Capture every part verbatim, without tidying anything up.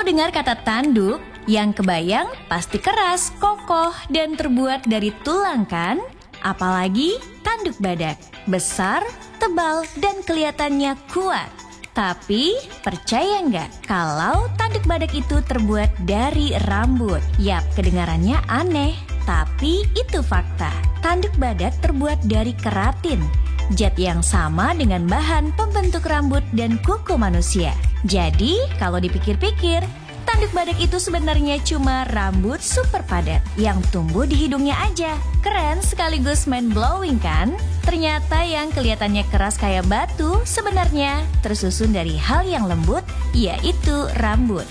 Kalau dengar kata tanduk, yang kebayang pasti keras, kokoh, dan terbuat dari tulang kan? Apalagi tanduk badak, besar, tebal, dan kelihatannya kuat. Tapi percaya nggak kalau tanduk badak itu terbuat dari rambut? Yap, kedengarannya aneh, tapi itu fakta. Tanduk badak terbuat dari keratin, zat yang sama dengan bahan pembentuk rambut dan kuku manusia. Jadi, kalau dipikir-pikir, tanduk badak itu sebenarnya cuma rambut super padat yang tumbuh di hidungnya aja. Keren sekaligus mind-blowing kan? Ternyata yang kelihatannya keras kayak batu sebenarnya tersusun dari hal yang lembut, yaitu rambut.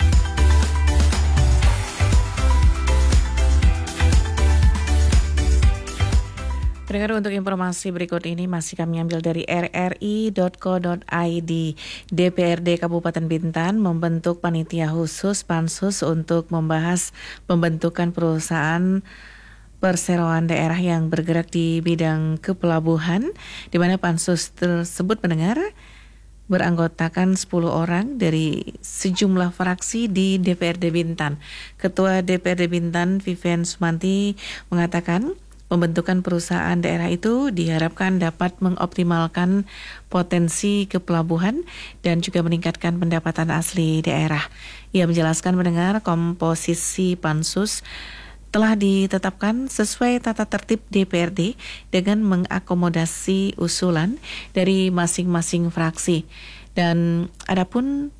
Pendengar, untuk informasi berikut ini masih kami ambil dari r r i dot co dot i d. D P R D Kabupaten Bintan membentuk panitia khusus Pansus untuk membahas pembentukan perusahaan perseroan daerah yang bergerak di bidang kepelabuhan, di mana Pansus tersebut mendengar beranggotakan sepuluh orang dari sejumlah fraksi di D P R D Bintan. Ketua D P R D Bintan, Vivian Sumanti, mengatakan pembentukan perusahaan daerah itu diharapkan dapat mengoptimalkan potensi kepelabuhan dan juga meningkatkan pendapatan asli daerah. Ia menjelaskan mendengar komposisi Pansus telah ditetapkan sesuai tata tertib D P R D dengan mengakomodasi usulan dari masing-masing fraksi. Dan adapun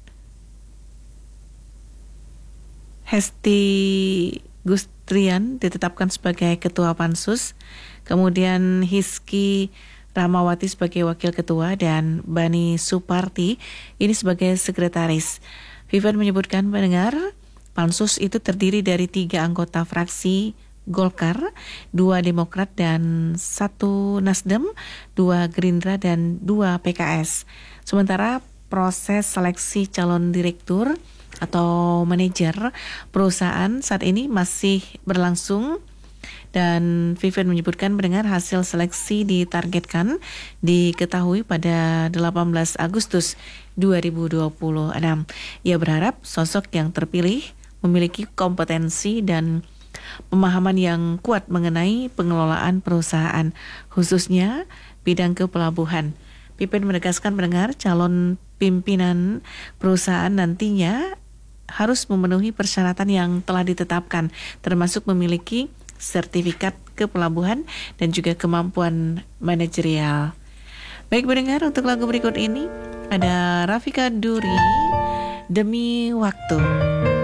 Hesti Gustrian ditetapkan sebagai Ketua Pansus, kemudian Hiski Ramawati sebagai Wakil Ketua, dan Bani Suparti ini sebagai Sekretaris. Vivian menyebutkan mendengar Pansus itu terdiri dari tiga anggota fraksi Golkar, dua Demokrat dan satu Nasdem, dua Gerindra dan dua P K S. Sementara proses seleksi calon direktur atau manajer perusahaan saat ini masih berlangsung, dan Vivian menyebutkan mendengar hasil seleksi ditargetkan diketahui pada delapan belas Agustus dua ribu dua puluh enam. Ia berharap sosok yang terpilih memiliki kompetensi dan pemahaman yang kuat mengenai pengelolaan perusahaan, khususnya bidang kepelabuhan. Pipin menegaskan mendengar calon pimpinan perusahaan nantinya harus memenuhi persyaratan yang telah ditetapkan, termasuk memiliki sertifikat kepelabuhan dan juga kemampuan manajerial. Baik pendengar, untuk lagu berikut ini ada Rafika Duri, Demi Waktu.